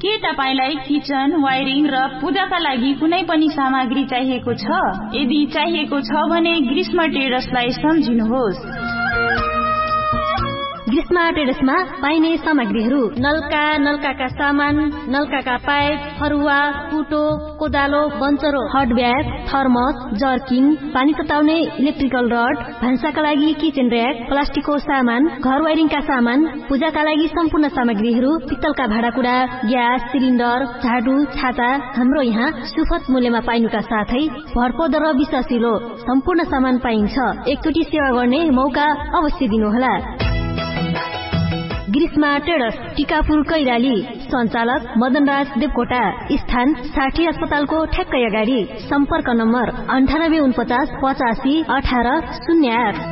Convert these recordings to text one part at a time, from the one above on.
के तपाईलाई kitchen, wiring र पूजाका लागि कुनै पनि सामग्री चाहिएको छ? यदि चाहिएको छ भने ग्रीष्म ट्रेडर्सलाई सम्झिनुहोस्। ग्रीष्म ट्रेडर्समा पाइने सामग्रीहरू: नलका सामान, नलका पाइप, फरुवा, कुटो, कोदालो, बन्चरो, हट ब्याग, थर्मस, जर्किन, पानी तताउने इलेक्ट्रिकल रड, भान्साका लागि किचन र्याक, प्लास्टिकको सामान, घर वायरिङका सामान, पूजाका लागि सम्पूर्ण सामग्रीहरू, पित्तलका भाँडाकुँडा, ग्यास सिलिन्डर, झाडु, छाता हाम्रो यहाँ सुपथ मूल्यमा पाइनुका साथै भरपर्दो र विश्वासिलो सम्पूर्ण सामान पाइन्छ। एकचोटि सेवा गर्ने मौका अवश्य दिनुहोला। ग्रीष्म ट्रेडर्स, टिकापुर कैलाली। सञ्चालक मदनराज देवकोटा। स्थान 60 अस्पतालको ठ्याक्कै अगाडि। सम्पर्क नम्बर 9849 85 18 08।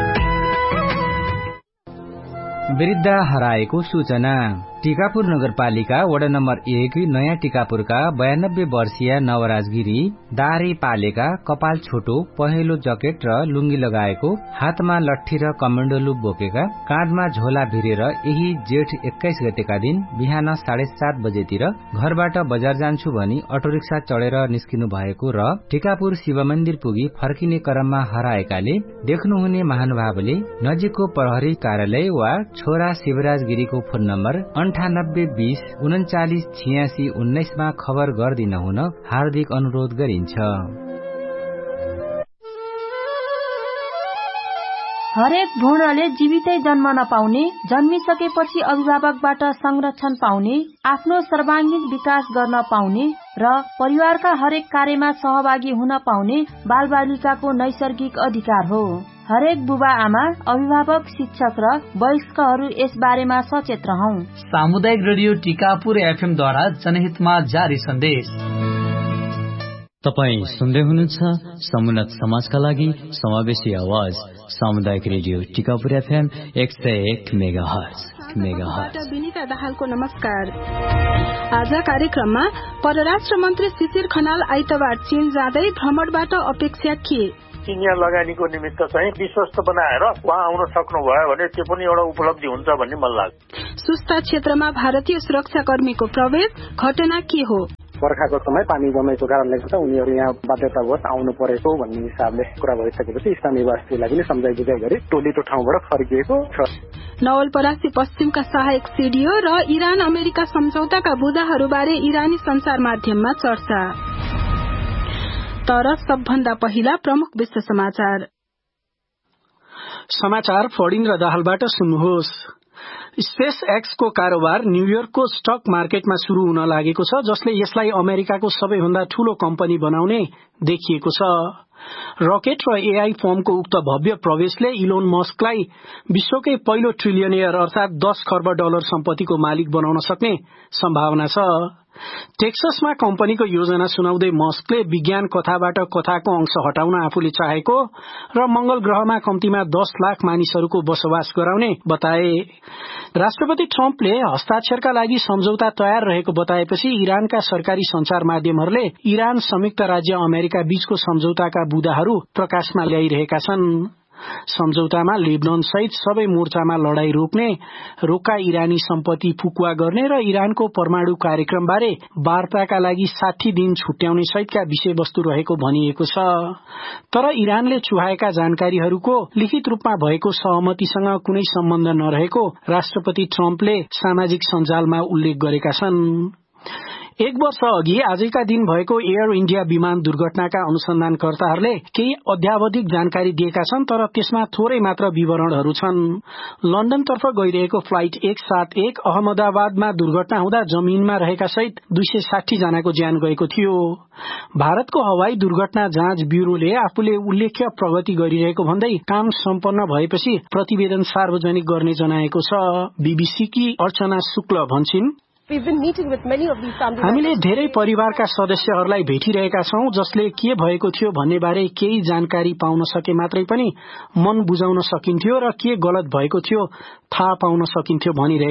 वृद्ध हराएको सूचना। टिकापुर नगरपालिका वडा नम्बर 1 नयाँ टिकापुरका 92 वर्षीय नवराज गिरी दाह्री पालेका, कपाल छोटो, पहेँलो जकेट र लुङ्गी लगाएको, हातमा लट्ठी र कमण्डलु बोकेका, काँधमा झोला भिरेर यही जेठ 21 गतेका दिन बिहान 7:30 बजेतिर घरबाट बजार जान्छु भनी अटो रिक्सा चढेर निस्किनु भएको र टिकापुर शिव मन्दिर पुगी फर्किने क्रममा हराएकाले देख्नुहुने महानुभावले नजिकको प्रहरी कार्यालय वा छोरा शिवराज गिरीको फोन नम्बर 9820 3986 19 मा खबर गर्दिन हुन हार्दिक अनुरोध गरिन्छ। हरेक भ्रूणले जीवितै जन्म नपाउने, जन्मिसकेपछि अभिभावकबाट संरक्षण पाउने, आफ्नो सर्वाङ्गीण विकास गर्न पाउने र परिवारका हरेक कार्यमा सहभागी हुन पाउने बालबालिकाको नैसर्गिक अधिकार हो। हरेक बुबा आमा, अभिभावक, शिक्षक र वयस्कहरू यस बारेमा सचेत रहौं। सामुदायिक रेडियो टिकापुर एफएम द्वारा जनहितमा जारी सन्देश। तपाईँ सुन्दै हुनुहुन्छ समुन्नत समाजका लागि समावेशी आवाज सामुदायिक radio Tikapur FM 101 megahertz. Vinita दाहालको नमस्कार। आज कार्यक्रममा परराष्ट्र मन्त्री शिशिर खनाल आइतबार चीन जाँदै भ्रमणबाट अपेक्षा के? चिनिया लगानीको निमित्त चाहिँ विश्वस्त बनाएर उहाँ आउन सक्नुभयो भने त्यो पनि एउटा उपलब्धि हुन्छ भन्ने मलाई लाग्छ। सुस्ता क्षेत्रमा भारतीय सुरक्षाकर्मीको प्रवेश, घटना के हो? बर्खाको समय पानी जमेको कारणले गर्दा उनीहरू यहाँ बाध्यतावश आउनु परेको भन्ने हिसाबले कुरा भइसकेपछि स्थानीय निवासीलाई पनि सम्झाइ बुझाइ गरी टोलीको ठाउँबाट फर्किएको छ। नवलपरासी पश्चिमका सहायक सीडीओ र इरान अमेरिका सम्झौताका बुँदाहरूबारे इरानी संचार माध्यममा चर्चा। तर सबभन्दा पहिला प्रमुख विश्व समाचार फडिन्द्र दाहालबाट सुन्नुहोस्। स्पेस एक्सको कारोबार न्यूयोर्कको स्टक मार्केटमा शुरू हुन लागेको छ, जसले यसलाई अमेरिकाको सबैभन्दा ठूलो कम्पनी बनाउने देखिएको छ। रकेट र एआई फर्मको उक्त भव्य प्रवेशले इलोन मस्कलाई विश्वकै पहिलो ट्रिलियनियर अर्थात 10 खर्ब डलर सम्पत्तिको मालिक बनाउन सक्ने सम्भावना छ। टेक्ससमा कम्पनीको योजना सुनाउँदै मस्कले विज्ञान कथाबाट कथाको अंश हटाउन आफूले चाहेको र मंगल ग्रहमा कम्तीमा 10 लाख मानिसहरूको बसोबास गराउने बताए। राष्ट्रपति ट्रम्पले हस्ताक्षरका लागि सम्झौता तयार रहेको बताएपछि इरानका सरकारी संचार माध्यमहरूले इरान, संयुक्त राज्य अमेरिका बीचको सम्झौताका बुँदाहरू प्रकाशमा ल्याइरहेका छन्। सम्झौतामा लेबनान सहित सबै मोर्चामा लडाई रोक्ने, रोका इरानी सम्पत्ति फुकुवा गर्ने र इरानको परमाणु कार्यक्रमबारे वार्ताका लागि 60 दिन छुट्याउने सहितका विषयवस्तु रहेको भनिएको छ। तर इरानले चुहाएका जानकारीहरूको लिखित रूपमा भएको सहमतिसँग कुनै सम्बन्ध नरहेको राष्ट्रपति ट्रम्पले सामाजिक सञ्जालमा उल्लेख गरेका छन्। 1 वर्ष अघि आजका दिन भएको एयर इण्डिया विमान दुर्घटनाका अनुसन्धानकर्ताहरूले केही अध्यावधिक जानकारी दिएका छन्, तर त्यसमा थोरै मात्र विवरणहरू छन्। लन्डनतर्फ गइरहेको फ्लाइट 171 अहमदाबादमा दुर्घटना हुँदा जमिनमा रहेका सहित 260 जनाको ज्यान गएको थियो। भारतको हवाई दुर्घटना जाँच ब्यूरोले आफूले उल्लेख्य प्रगति गरिरहेको भन्दै काम सम्पन्न भएपछि प्रतिवेदन सार्वजनिक गर्ने जनाएको छ। बीबीसीकी अर्चना शुक्ल भन्छिन्, हामीले धेरै परिवारका सदस्यहरूलाई भेटिरहेका छौं, जसले के भएको थियो भन्ने बारे केही जानकारी पाउन सके मात्रै पनि मन बुझाउन सकिन्थ्यो र के गलत भएको थियो थाहा पाउन सकिन्थ्यो भनिरहेका